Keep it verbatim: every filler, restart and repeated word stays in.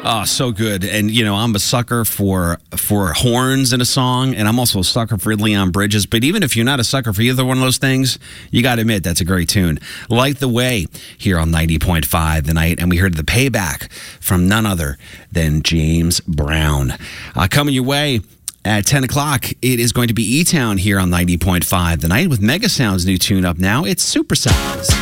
Oh, so good. And, you know, I'm a sucker for for horns in a song, and I'm also a sucker for Leon Bridges. But even if you're not a sucker for either one of those things, you got to admit that's a great tune. Light the Way here on ninety point five The Night. And we heard The Payback from none other than James Brown. Uh, coming your way at ten o'clock, it is going to be E-Town here on ninety point five The Night with Mega Sound's new tune up now. It's Super Sounds.